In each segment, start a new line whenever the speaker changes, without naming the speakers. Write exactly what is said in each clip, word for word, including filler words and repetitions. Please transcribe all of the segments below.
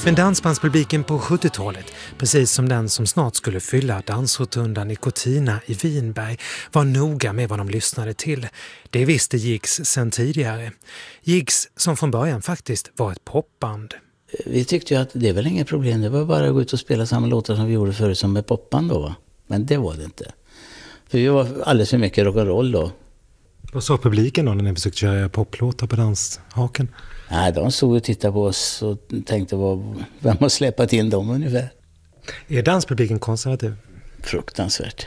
Men dansbandspubliken på sjuttiotalet, precis som den som snart skulle fylla dansrotundan i Cortina i Vinberg, var noga med vad de lyssnade till. Det visste Jigs sedan tidigare. Jigs som från början faktiskt var ett popband.
Vi tyckte ju att det är väl inget problem, det var bara att gå ut och spela samma låtar som vi gjorde förut som med popband då, va? Men det var det inte. För vi var alldeles för mycket rock'n'roll då.
Vad sa publiken då när ni försökte köra poplåtar på danshaken?
Nej, de såg och tittade på oss och tänkte vad, vem har släpat in dem ungefär.
Är danspubliken konservativ?
Fruktansvärt.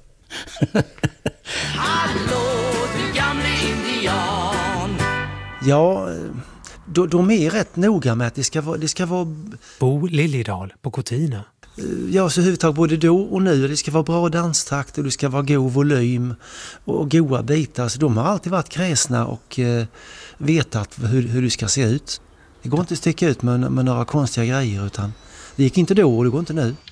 Hallå, du gamle indian.
Ja, de, de är rätt noga med att det ska vara... Det ska vara...
Bo Liljedal på Cortina.
Ja, så huvudtag både då och nu. Det ska vara bra danstakt och det ska vara god volym och goda bitar. Så de har alltid varit kräsna och eh, vetat hur, hur det ska se ut. Det går inte att sticka ut med, med några konstiga grejer, utan det gick inte då och det går inte nu.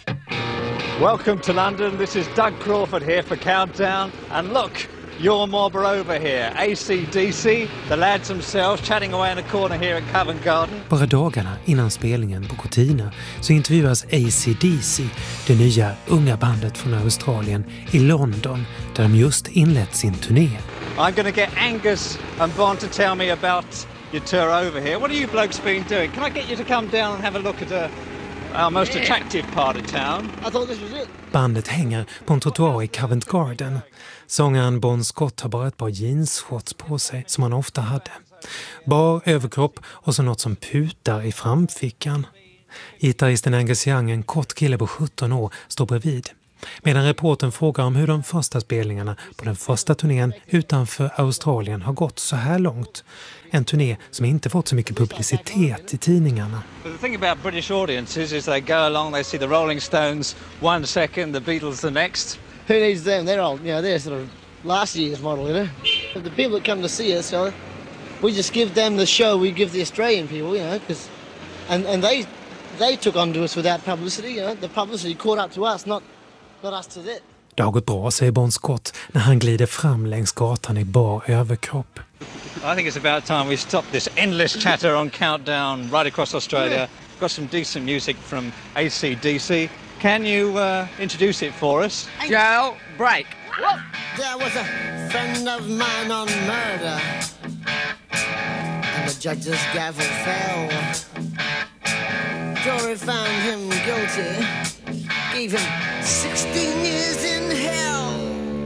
Welcome to London. This is Doug Crawford here for Countdown. And look, your mob are over here. A C D C, the lads themselves, chatting away in a corner here at Covent Garden.
Bara dagarna innan spelningen på Cortina så intervjuas A C D C, det nya unga bandet från Australien, i London där de just inlett sin turné.
I'm going to get Angus and Bon to tell me about your tour over here. What have you blokes been doing? Can I get you to come down and have a look at a, our most attractive part of town?
I thought this was it.
Bandet hänger på en trottoar i Covent Garden. Sångaren Bon Scott har bara ett par jeansshorts på sig som han ofta hade. Bar överkropp och så något som putar i framfickan. Gitarristen Angus Young, en kort kille på sjutton år, står bredvid. Medan reportern frågar om hur de första spelningarna på den första turnén utanför Australien har gått så här långt. En turné som inte fått så mycket publicitet i tidningarna.
The thing about British audiences is they go along, they see the Rolling Stones one second, the Beatles the next.
Who needs them? They're old. You know, they're sort of last year's model, you know. The people that come to see us, so we just give them the show we give the Australian people, you know, because and and they they took on to us without publicity. You know, the publicity caught up to us, not not us to them.
Det har gått bra, säger Bon Scott när han glider fram längs gatan i bar överkropp.
I think it's about time we stop this endless chatter on Countdown right across Australia. Got some decent music from A C D C. Can you uh, introduce it for us?
Joe, break.
There was a friend of mine on murder, and the judge's gavel fell. Jury found him guilty, gave him sixteen years in hell.